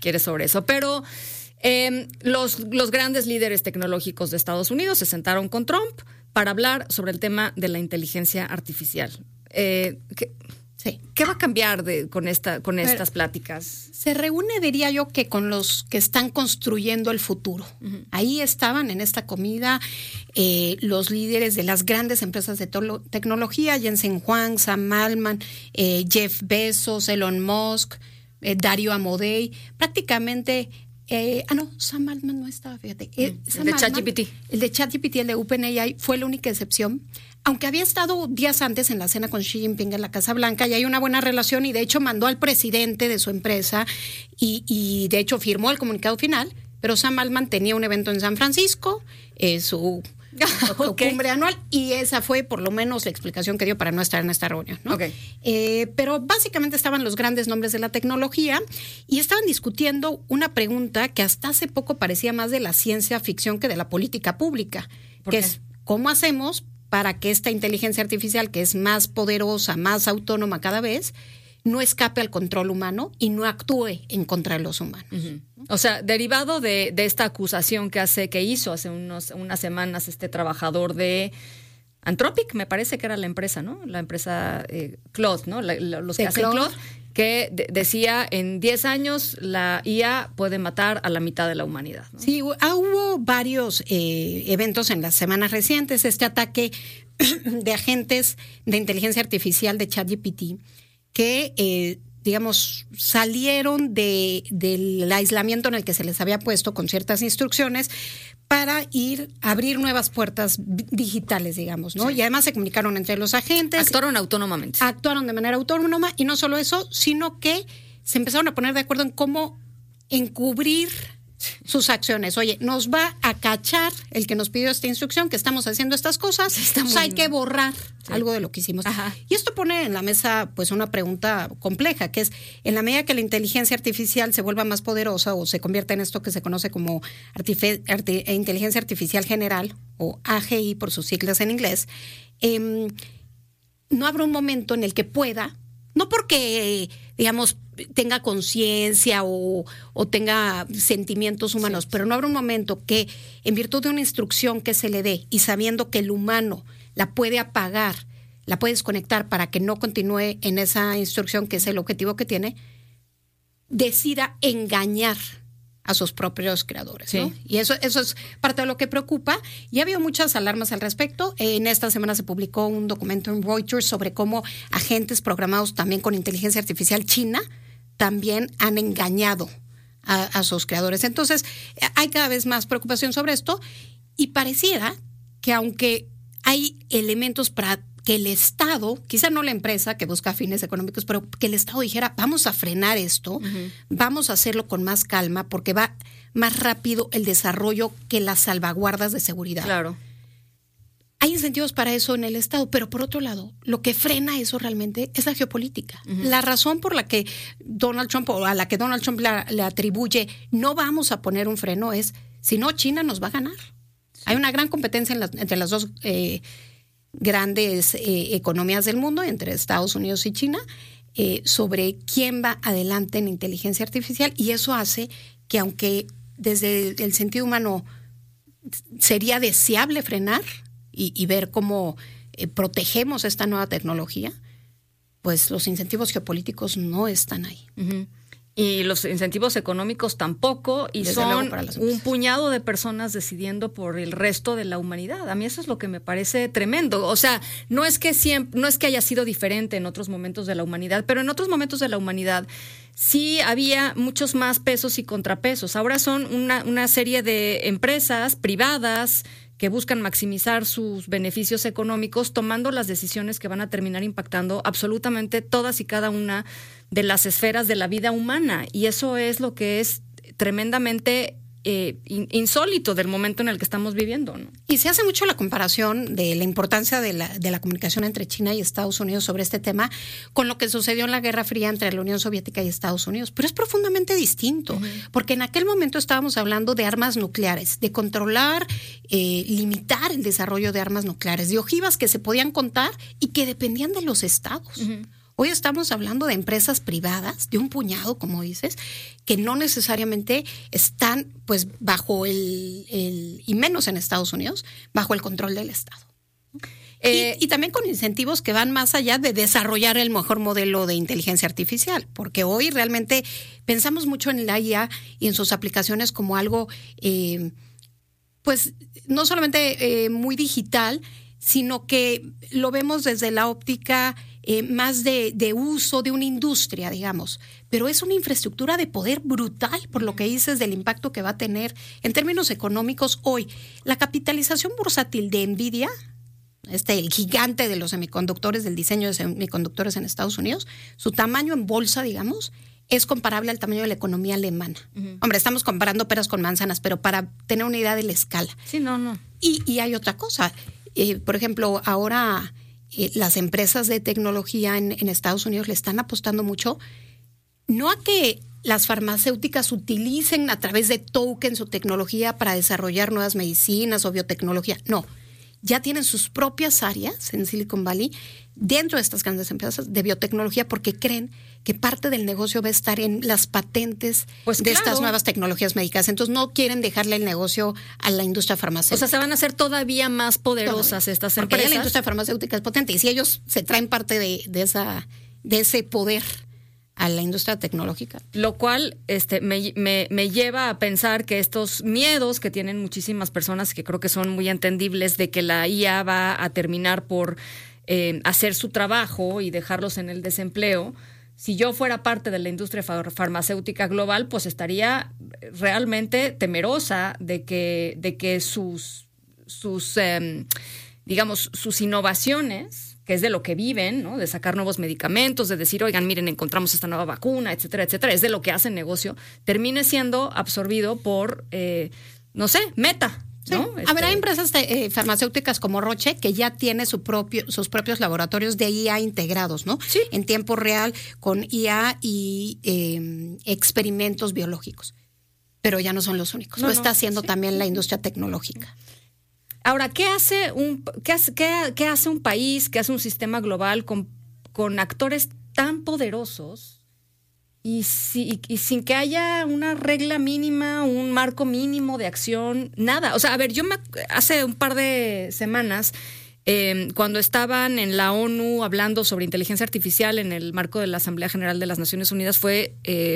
quieres sobre eso. Pero los grandes líderes tecnológicos de Estados Unidos se sentaron con Trump para hablar sobre el tema de la inteligencia artificial. ¿Qué va a cambiar con estas pláticas? Se reúne, diría yo, que con los que están construyendo el futuro. Uh-huh. Ahí estaban en esta comida los líderes de las grandes empresas de tecnología, Jensen Huang, Sam Altman, Jeff Bezos, Elon Musk, Dario Amodei, prácticamente... Sam Altman no estaba, fíjate. El de ChatGPT. El de ChatGPT, el de OpenAI, fue la única excepción. Aunque había estado días antes en la cena con Xi Jinping en la Casa Blanca y hay una buena relación y de hecho mandó al presidente de su empresa y de hecho firmó el comunicado final, pero Sam Altman tenía un evento en San Francisco, su cumbre anual, y esa fue por lo menos la explicación que dio para no estar en esta reunión, ¿no? Okay. Pero básicamente estaban los grandes nombres de la tecnología y estaban discutiendo una pregunta que hasta hace poco parecía más de la ciencia ficción que de la política pública, que es ¿cómo hacemos para que esta inteligencia artificial, que es más poderosa, más autónoma cada vez, no escape al control humano y no actúe en contra de los humanos? Uh-huh. O sea, derivado de esta acusación que hizo hace unas semanas este trabajador de Anthropic, me parece que era la empresa, ¿no? La empresa Claude, ¿no? Los que hacen Claude, que decía en 10 años la IA puede matar a la mitad de la humanidad, ¿no? Sí, hubo varios eventos en las semanas recientes. Este ataque de agentes de inteligencia artificial de ChatGPT que, salieron del aislamiento en el que se les había puesto con ciertas instrucciones para abrir nuevas puertas digitales, digamos, ¿no? Sí. Y además se comunicaron entre los agentes. Actuaron autónomamente. Actuaron de manera autónoma y no solo eso, sino que se empezaron a poner de acuerdo en cómo encubrir sus acciones. Oye, nos va a cachar el que nos pidió esta instrucción, que estamos haciendo estas cosas, entonces hay que borrar algo de lo que hicimos. Ajá. Y esto pone en la mesa pues una pregunta compleja, que es, en la medida que la inteligencia artificial se vuelva más poderosa o se convierta en esto que se conoce como inteligencia artificial general, o AGI por sus siglas en inglés, no habrá un momento en el que pueda, no porque, tenga conciencia o tenga sentimientos humanos, pero no habrá un momento que, en virtud de una instrucción que se le dé y sabiendo que el humano la puede apagar, la puede desconectar para que no continúe en esa instrucción, que es el objetivo que tiene, decida engañar a sus propios creadores, ¿no? Sí. Y eso es parte de lo que preocupa. Y ha habido muchas alarmas al respecto. En esta semana se publicó un documento en Reuters sobre cómo agentes programados también con inteligencia artificial china también han engañado a sus creadores. Entonces, hay cada vez más preocupación sobre esto y pareciera que aunque hay elementos para que el Estado, quizá no la empresa que busca fines económicos, pero que el Estado dijera, vamos a frenar esto, vamos a hacerlo con más calma porque va más rápido el desarrollo que las salvaguardas de seguridad. Claro. Hay incentivos para eso en el Estado, pero por otro lado, lo que frena eso realmente es la geopolítica. Uh-huh. La razón por la que Donald Trump, o a la que Donald Trump le atribuye, no vamos a poner un freno, es, si no, China nos va a ganar. Sí. Hay una gran competencia entre las dos grandes economías del mundo, entre Estados Unidos y China, sobre quién va adelante en inteligencia artificial, y eso hace que, aunque desde el sentido humano sería deseable frenar y ver cómo protegemos esta nueva tecnología, pues los incentivos geopolíticos no están ahí. Uh-huh. Y los incentivos económicos tampoco, y desde son un puñado de personas decidiendo por el resto de la humanidad. A mí eso es lo que me parece tremendo. O sea, no es que haya sido diferente en otros momentos de la humanidad, pero en otros momentos de la humanidad sí había muchos más pesos y contrapesos. Ahora son una serie de empresas privadas que buscan maximizar sus beneficios económicos, tomando las decisiones que van a terminar impactando absolutamente todas y cada una de las esferas de la vida humana. Y eso es lo que es tremendamente insólito del momento en el que estamos viviendo, ¿no? Y se hace mucho la comparación de la importancia de la comunicación entre China y Estados Unidos sobre este tema con lo que sucedió en la Guerra Fría entre la Unión Soviética y Estados Unidos. Pero es profundamente distinto, porque en aquel momento estábamos hablando de armas nucleares, de controlar, limitar el desarrollo de armas nucleares, de ojivas que se podían contar y que dependían de los estados. Hoy estamos hablando de empresas privadas, de un puñado, como dices, que no necesariamente están pues bajo y menos en Estados Unidos, bajo el control del Estado. Y también con incentivos que van más allá de desarrollar el mejor modelo de inteligencia artificial, porque hoy realmente pensamos mucho en la IA y en sus aplicaciones como algo, pues no solamente muy digital, sino que lo vemos desde la óptica más de uso de una industria, digamos. Pero es una infraestructura de poder brutal, por lo que dices del impacto que va a tener en términos económicos hoy. La capitalización bursátil de NVIDIA, el gigante de los semiconductores, del diseño de semiconductores en Estados Unidos, su tamaño en bolsa, digamos, es comparable al tamaño de la economía alemana. Uh-huh. Hombre, estamos comparando peras con manzanas, pero para tener una idea de la escala. Sí, no. Y hay otra cosa. Por ejemplo, ahora las empresas de tecnología en Estados Unidos le están apostando mucho, no a que las farmacéuticas utilicen a través de tokens su tecnología para desarrollar nuevas medicinas o biotecnología, no. Ya tienen sus propias áreas en Silicon Valley dentro de estas grandes empresas de biotecnología porque creen que parte del negocio va a estar en las patentes de estas nuevas tecnologías médicas. Entonces no quieren dejarle el negocio a la industria farmacéutica. O sea, se van a hacer todavía más poderosas estas empresas. Porque la industria farmacéutica es potente y si ellos se traen parte de ese poder a la industria tecnológica. Lo cual me lleva a pensar que estos miedos que tienen muchísimas personas, que creo que son muy entendibles, de que la IA va a terminar por hacer su trabajo y dejarlos en el desempleo. Si yo fuera parte de la industria farmacéutica global, pues estaría realmente temerosa de que sus innovaciones, que es de lo que viven, ¿no? De sacar nuevos medicamentos, de decir, oigan, miren, encontramos esta nueva vacuna, etcétera, etcétera, es de lo que hacen negocio, termine siendo absorbido por, Meta, ¿no? Sí. Habrá empresas farmacéuticas como Roche que ya tiene sus propios laboratorios de IA integrados, ¿no? Sí. En tiempo real con IA y experimentos biológicos. Pero ya no son los únicos. Lo está haciendo también la industria tecnológica. Ahora, ¿qué hace un país, qué hace un sistema global con actores tan poderosos y sin que haya una regla mínima, un marco mínimo de acción, nada? O sea, a ver, hace un par de semanas, cuando estaban en la ONU hablando sobre inteligencia artificial en el marco de la Asamblea General de las Naciones Unidas, fue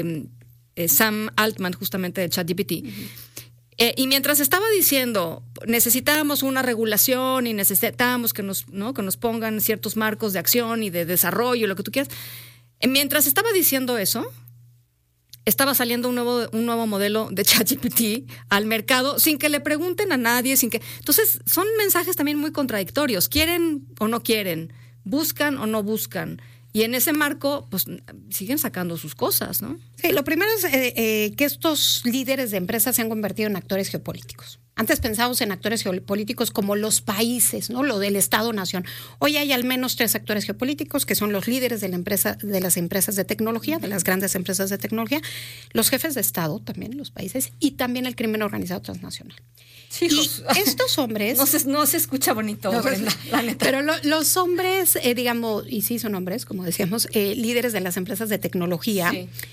Sam Altman, justamente de ChatGPT. Uh-huh. Y mientras estaba diciendo, necesitábamos una regulación y necesitamos que nos pongan ciertos marcos de acción y de desarrollo, lo que tú quieras. Mientras estaba diciendo eso, estaba saliendo un nuevo modelo de ChatGPT al mercado sin que le pregunten a nadie, Entonces, son mensajes también muy contradictorios. ¿Quieren o no quieren? ¿Buscan o no buscan? Y en ese marco, pues, siguen sacando sus cosas, ¿no? Sí, lo primero es que estos líderes de empresas se han convertido en actores geopolíticos. Antes pensábamos en actores geopolíticos como los países, ¿no? Lo del Estado-nación. Hoy hay al menos 3 actores geopolíticos que son los líderes de las empresas de tecnología, de las grandes empresas de tecnología, los jefes de Estado también, los países, y también el crimen organizado transnacional. Sí, y estos hombres... No se escucha bonito, Brenda, la neta. Pero los hombres, y sí son hombres, como decíamos, líderes de las empresas de tecnología,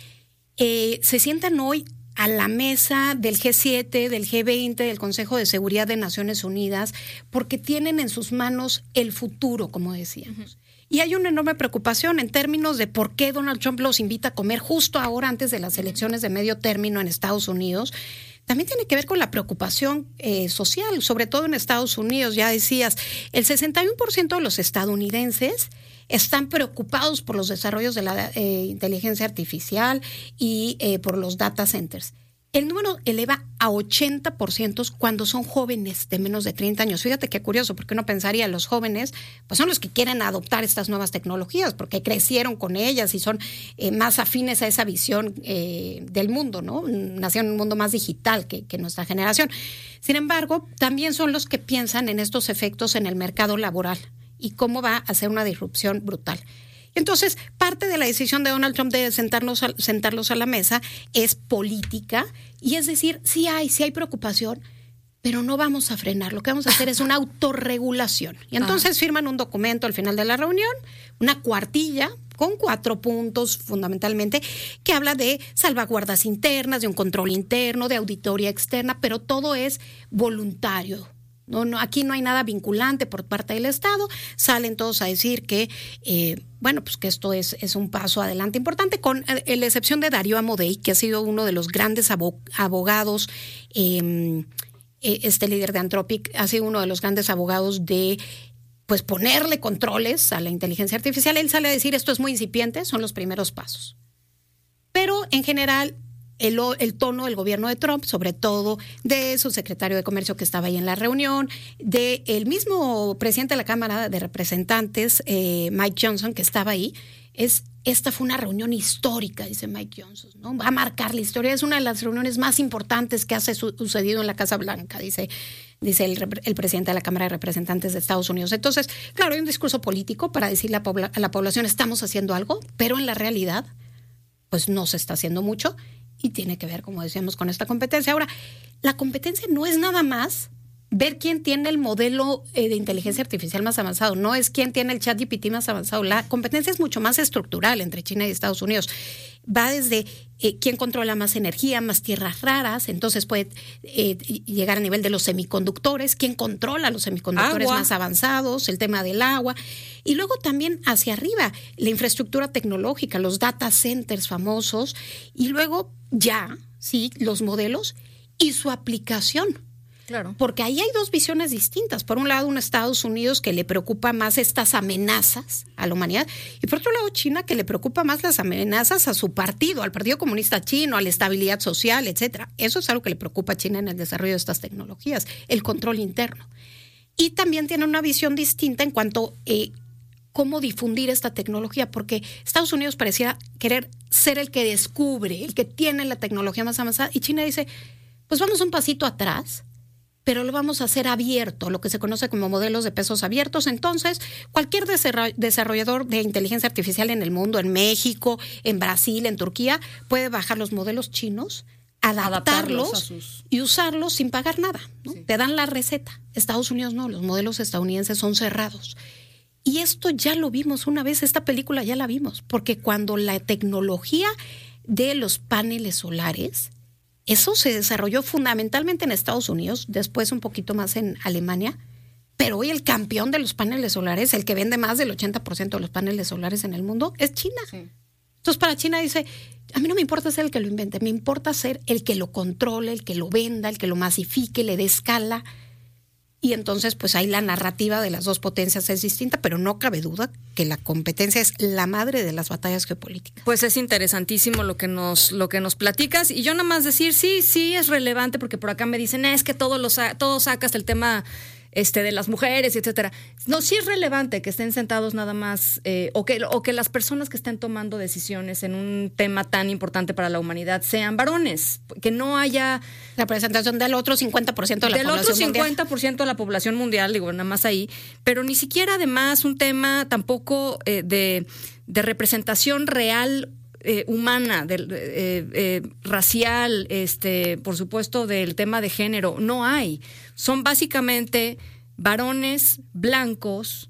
se sientan hoy a la mesa del G7, del G20, del Consejo de Seguridad de Naciones Unidas, porque tienen en sus manos el futuro, como decíamos. Uh-huh. Y hay una enorme preocupación en términos de por qué Donald Trump los invita a comer justo ahora antes de las elecciones de medio término en Estados Unidos. También tiene que ver con la preocupación social, sobre todo en Estados Unidos. Ya decías, el 61% de los estadounidenses están preocupados por los desarrollos de la inteligencia artificial y por los data centers. El número eleva a 80% cuando son jóvenes de menos de 30 años. Fíjate qué curioso, porque uno pensaría los jóvenes pues son los que quieren adoptar estas nuevas tecnologías, porque crecieron con ellas y son más afines a esa visión del mundo, ¿no? Nacieron en un mundo más digital que nuestra generación. Sin embargo, también son los que piensan en estos efectos en el mercado laboral y cómo va a ser una disrupción brutal. Entonces, parte de la decisión de Donald Trump de sentarlos a la mesa es política, y es decir, sí hay preocupación, pero no vamos a frenar. Lo que vamos a hacer es una autorregulación. Y entonces firman un documento al final de la reunión, una cuartilla, con 4 puntos fundamentalmente, que habla de salvaguardas internas, de un control interno, de auditoría externa, pero todo es voluntario. No, aquí no hay nada vinculante por parte del Estado. Salen todos a decir que, pues que esto es un paso adelante importante, con la excepción de Darío Amodei, que ha sido uno de los grandes abogados, este líder de Anthropic ha sido uno de los grandes abogados de pues ponerle controles a la inteligencia artificial. Él sale a decir esto es muy incipiente, son los primeros pasos. Pero en general el tono del gobierno de Trump, sobre todo de su secretario de Comercio que estaba ahí en la reunión, de el mismo presidente de la Cámara de Representantes, Mike Johnson, que estaba ahí, esta fue una reunión histórica, dice Mike Johnson, ¿no? Va a marcar la historia, es una de las reuniones más importantes que ha sucedido en la Casa Blanca, dice el presidente de la Cámara de Representantes de Estados Unidos. Entonces, claro, hay un discurso político para decirle a la población estamos haciendo algo, pero en la realidad, pues no se está haciendo mucho y tiene que ver, como decíamos, con esta competencia. Ahora, la competencia no es nada más ver quién tiene el modelo de inteligencia artificial más avanzado, no es quién tiene el ChatGPT más avanzado. La competencia es mucho más estructural entre China y Estados Unidos. Va desde quién controla más energía, más tierras raras, entonces puede llegar a nivel de los semiconductores, quién controla los semiconductores más avanzados, el tema del agua, y luego también hacia arriba, la infraestructura tecnológica, los data centers famosos, y luego los modelos y su aplicación. Claro. Porque ahí hay dos visiones distintas. Por un lado, un Estados Unidos que le preocupa más estas amenazas a la humanidad, y por otro lado, China que le preocupa más las amenazas a su partido, al Partido Comunista Chino, a la estabilidad social, etcétera. Eso es algo que le preocupa a China en el desarrollo de estas tecnologías, el control interno. Y también tiene una visión distinta en cuanto a cómo difundir esta tecnología, porque Estados Unidos parecía querer ser el que descubre, el que tiene la tecnología más avanzada, y China dice, pues vamos un pasito atrás, pero lo vamos a hacer abierto, lo que se conoce como modelos de pesos abiertos. Entonces, cualquier desarrollador de inteligencia artificial en el mundo, en México, en Brasil, en Turquía, puede bajar los modelos chinos, adaptarlos y usarlos sin pagar nada, ¿no? Sí. Te dan la receta. Estados Unidos no, los modelos estadounidenses son cerrados. Y esto ya lo vimos una vez, esta película ya la vimos, porque cuando la tecnología de los paneles solares, eso se desarrolló fundamentalmente en Estados Unidos, después un poquito más en Alemania, pero hoy el campeón de los paneles solares, el que vende más del 80% de los paneles solares en el mundo, es China. Sí. Entonces para China dice, a mí no me importa ser el que lo invente, me importa ser el que lo controle, el que lo venda, el que lo masifique, le dé escala. Y entonces, pues ahí la narrativa de las dos potencias es distinta, pero no cabe duda que la competencia es la madre de las batallas geopolíticas. Pues es interesantísimo lo que nos platicas. Y yo nada más decir, sí es relevante, porque por acá me dicen, es que todo sacas el tema de las mujeres, etcétera. No, sí es relevante que estén sentados nada más, o que las personas que estén tomando decisiones en un tema tan importante para la humanidad sean varones, que no haya representación del otro 50% de la población mundial. Del otro 50% de la población mundial, digo, nada más ahí, pero ni siquiera además un tema tampoco de representación real humana, racial, por supuesto del tema de género, no hay. Son básicamente varones blancos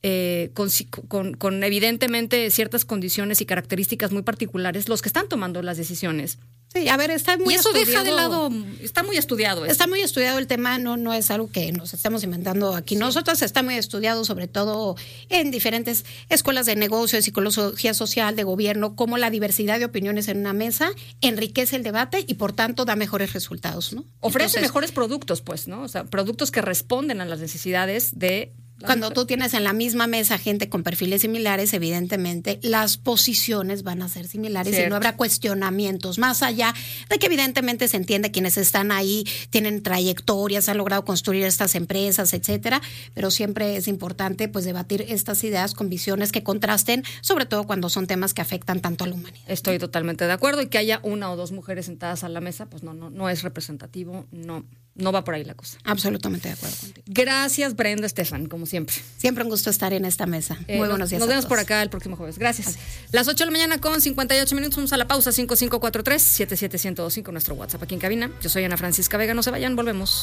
con evidentemente ciertas condiciones y características muy particulares los que están tomando las decisiones. Sí, a ver, está muy estudiado. Y eso deja de lado, está muy estudiado. Está muy estudiado el tema, no es algo que nos estamos inventando aquí. Sí. Nosotros está muy estudiado, sobre todo en diferentes escuelas de negocio, de psicología social, de gobierno, cómo la diversidad de opiniones en una mesa enriquece el debate y por tanto da mejores resultados, ¿no? Ofrece mejores productos, pues, ¿no? O sea, productos que responden a las necesidades de... Cuando tú tienes en la misma mesa gente con perfiles similares, evidentemente las posiciones van a ser similares. Cierto. Y no habrá cuestionamientos, más allá de que evidentemente se entiende quienes están ahí, tienen trayectorias, han logrado construir estas empresas, etcétera, pero siempre es importante pues debatir estas ideas con visiones que contrasten, sobre todo cuando son temas que afectan tanto a la humanidad. Estoy totalmente de acuerdo, y que haya una o dos mujeres sentadas a la mesa, pues no es representativo, no va por ahí la cosa. Absolutamente de acuerdo contigo. Gracias, Brenda Estefan, como siempre. Siempre un gusto estar en esta mesa. Muy buenos días. Nos vemos por acá el próximo jueves. Gracias. Las 8 de la mañana con 58 minutos. Vamos a la pausa. 5543-77125, nuestro WhatsApp aquí en cabina. Yo soy Ana Francisca Vega. No se vayan, volvemos.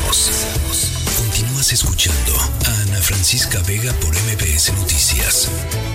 Continúas escuchando a Ana Francisca Vega por MBS Noticias.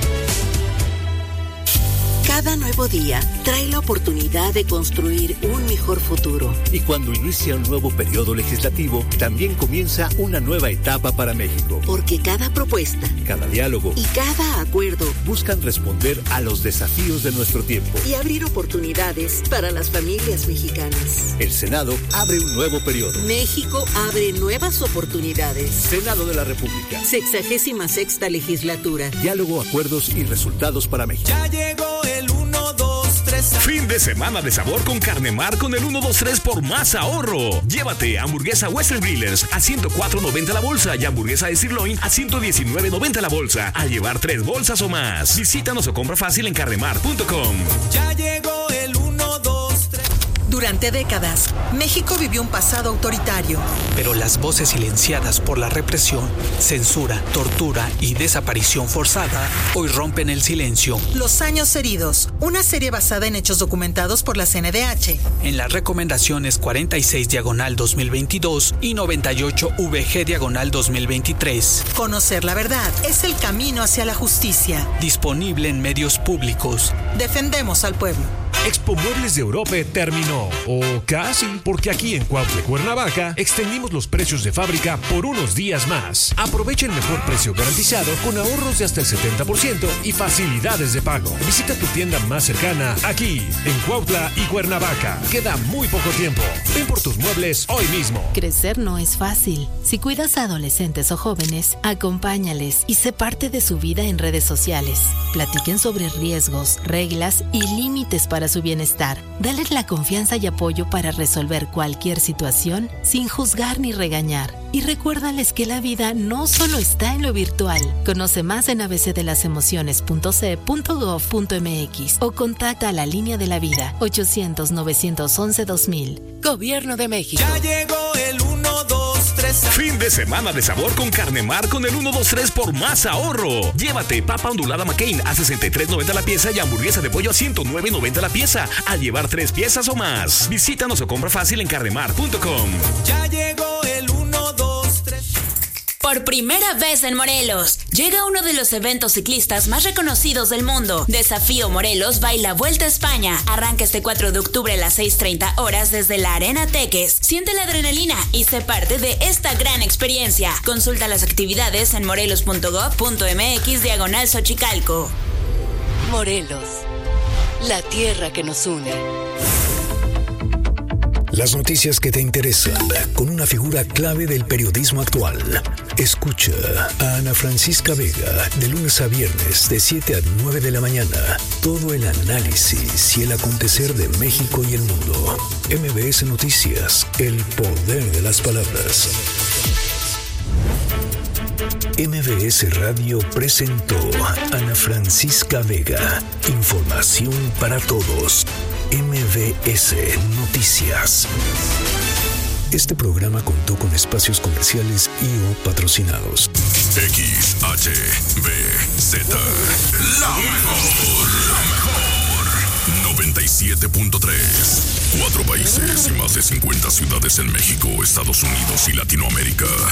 Cada nuevo día trae la oportunidad de construir un mejor futuro. Y cuando inicia un nuevo periodo legislativo, también comienza una nueva etapa para México. Porque cada propuesta, cada diálogo y cada acuerdo buscan responder a los desafíos de nuestro tiempo y abrir oportunidades para las familias mexicanas. El Senado abre un nuevo periodo. México abre nuevas oportunidades. Senado de la República. 66ª legislatura. Diálogo, acuerdos y resultados para México. Ya llegó el 1, 2, 3. Fin de semana de sabor con Carne Mar con el 1, 2, 3 por más ahorro. Llévate hamburguesa Western Grillers a $104.90 la bolsa y hamburguesa de sirloin a $119.90 la bolsa. Al llevar 3 bolsas o más. Visítanos o compra fácil en carnemar.com. Ya llegó el 1, 2, 3. Durante décadas, México vivió un pasado autoritario. Pero las voces silenciadas por la represión, censura, tortura y desaparición forzada hoy rompen el silencio. Los años heridos, una serie basada en hechos documentados por la CNDH. En las recomendaciones 46/2022 y 98/VG/2023. Conocer la verdad es el camino hacia la justicia. Disponible en medios públicos. Defendemos al pueblo. Expo Muebles de Europa terminó, o casi, porque aquí en Cuautla, Cuernavaca, extendimos los precios de fábrica por unos días más. Aprovecha el mejor precio garantizado con ahorros de hasta el 70% y facilidades de pago. Visita tu tienda más cercana aquí, en Cuautla y Cuernavaca. Queda muy poco tiempo. Ven por tus muebles hoy mismo. Crecer no es fácil. Si cuidas a adolescentes o jóvenes, acompáñales y sé parte de su vida en redes sociales. Platiquen sobre riesgos, reglas y límites para su bienestar. Dales la confianza y apoyo para resolver cualquier situación sin juzgar ni regañar. Y recuérdales que la vida no solo está en lo virtual. Conoce más en abcdelasemociones.ce.gov.mx o contacta a la Línea de la Vida 800-911-2000. Gobierno de México. Ya llegó el 1, 2, 3. Fin de semana de sabor con Carne Mar con el 1, 2, 3 por más ahorro. Llévate papa ondulada McCain a $63.90 la pieza y hamburguesa de pollo a $109.90 la pieza. Al llevar 3 piezas o más. Visítanos o compra fácil en carnemar.com. Ya llegó el 1, 2, 3. Por primera vez en Morelos, llega uno de los eventos ciclistas más reconocidos del mundo. Desafío Morelos Baila Vuelta a España. Arranca este 4 de octubre a las 6:30 horas desde la Arena Teques. Siente la adrenalina y sé parte de esta gran experiencia. Consulta las actividades en morelos.gov.mx/Xochicalco. Morelos, la tierra que nos une. Las noticias que te interesan, con una figura clave del periodismo actual. Escucha a Ana Francisca Vega de lunes a viernes de 7 a 9 de la mañana. Todo el análisis y el acontecer de México y el mundo. MBS Noticias, el poder de las palabras. MBS Radio presentó a Ana Francisca Vega. Información para todos. MBS Noticias. Este programa contó con espacios comerciales y o patrocinados. XHBZ, la mejor 97.3. 4 países y más de 50 ciudades en México, Estados Unidos y Latinoamérica.